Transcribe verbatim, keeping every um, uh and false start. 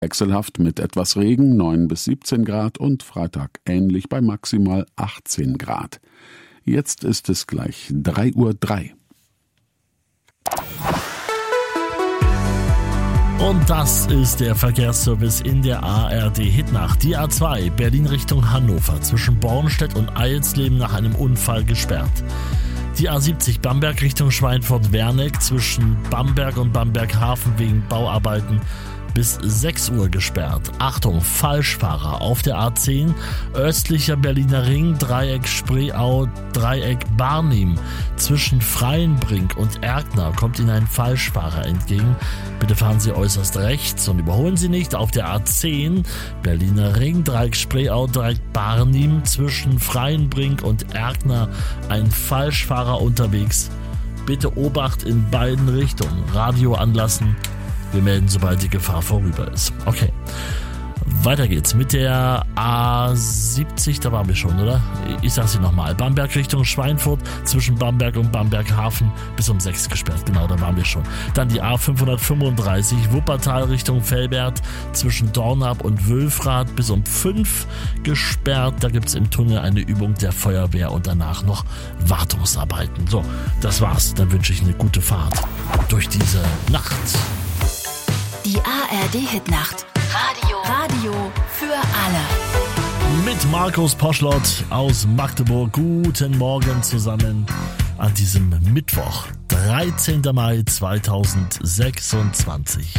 Wechselhaft mit etwas Regen, neun bis siebzehn Grad und Freitag ähnlich bei maximal achtzehn Grad. Jetzt ist es gleich drei Uhr drei. Und das ist der Verkehrsservice in der A R D-Hitnacht. Die A zwei, Berlin Richtung Hannover, zwischen Bornstedt und Eilsleben nach einem Unfall gesperrt. Die A siebzig, Bamberg Richtung Schweinfurt-Werneck, zwischen Bamberg und Bamberg-Hafen wegen Bauarbeiten bis sechs Uhr gesperrt. Achtung, Falschfahrer auf der A zehn, östlicher Berliner Ring, Dreieck Spreeau, Dreieck Barnim. Zwischen Freienbrink und Erkner kommt Ihnen ein Falschfahrer entgegen. Bitte fahren Sie äußerst rechts und überholen Sie nicht. Auf der A zehn, Berliner Ring, Dreieck Spreeau, Dreieck Barnim. Zwischen Freienbrink und Erkner ein Falschfahrer unterwegs. Bitte Obacht in beiden Richtungen. Radio anlassen. Wir melden, sobald die Gefahr vorüber ist. Okay. Weiter geht's mit der A siebzig, da waren wir schon, oder? Ich sag's Ihnen nochmal. Bamberg Richtung Schweinfurt, zwischen Bamberg und Bamberg-Hafen bis um sechs gesperrt. Genau, da waren wir schon. Dann die A fünfhundertfünfunddreißig, Wuppertal Richtung Velbert, zwischen Dornap und Wülfrath bis um fünf gesperrt. Da gibt's im Tunnel eine Übung der Feuerwehr und danach noch Wartungsarbeiten. So, das war's. Dann wünsche ich eine gute Fahrt durch diese Nacht. Die A R D-Hitnacht. Radio. Radio für alle. Mit Markus Poschlott aus Magdeburg. Guten Morgen zusammen an diesem Mittwoch, dreizehnten Mai zweitausendsechsundzwanzig.